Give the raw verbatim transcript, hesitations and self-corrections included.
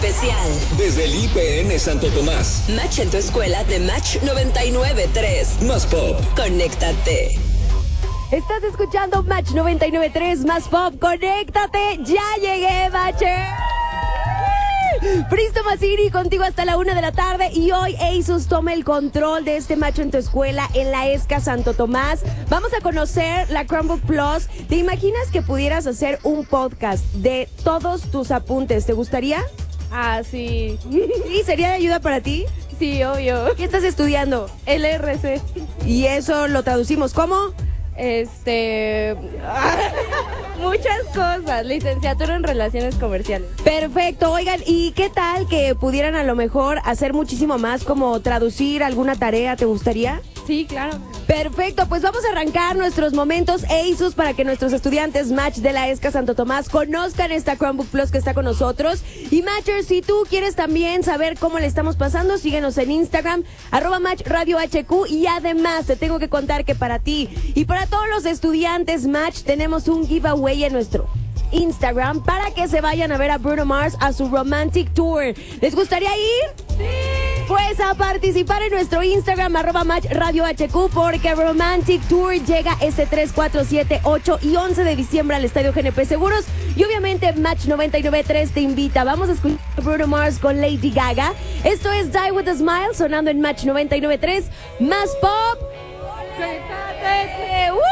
especial. Desde el I P N Santo Tomás. Match en tu escuela de Match noventa y nueve punto tres. Más Pop. Conéctate. Estás escuchando Match noventa y nueve punto tres, Más Pop. Conéctate. Ya llegué, Matcher. Fristo Masiri contigo hasta la una de la tarde y hoy Asus toma el control de este Match en tu escuela en la ESCA Santo Tomás. Vamos a conocer la Chromebook Plus. ¿Te imaginas que pudieras hacer un podcast de todos tus apuntes? ¿Te gustaría? Ah, sí. ¿Sí? ¿Sería de ayuda para ti? Sí, obvio. ¿Qué estás estudiando? L R C. Y eso lo traducimos ¿cómo? Este... Muchas cosas. Licenciatura en Relaciones Comerciales. Perfecto. Oigan, ¿y qué tal que pudieran a lo mejor hacer muchísimo más como traducir alguna tarea? ¿Te gustaría? Sí, claro. Perfecto, pues vamos a arrancar nuestros momentos Asus para que nuestros estudiantes Match de la ESCA Santo Tomás conozcan esta Chromebook Plus que está con nosotros. Y Matcher, si tú quieres también saber cómo le estamos pasando, síguenos en Instagram, arroba Match Radio H Q. Y además te tengo que contar que para ti y para todos los estudiantes Match tenemos un giveaway en nuestro Instagram para que se vayan a ver a Bruno Mars a su Romantic Tour. ¿Les gustaría ir? Sí. Pues a participar en nuestro Instagram, arroba Match Radio H Q, porque Romantic Tour llega este tres, cuatro, siete, ocho y once de diciembre al Estadio G N P Seguros. Y obviamente Match noventa y nueve punto tres te invita. Vamos a escuchar a Bruno Mars con Lady Gaga. Esto es Die With A Smile, sonando en Match noventa y nueve punto tres. Más Pop. ¡Uh!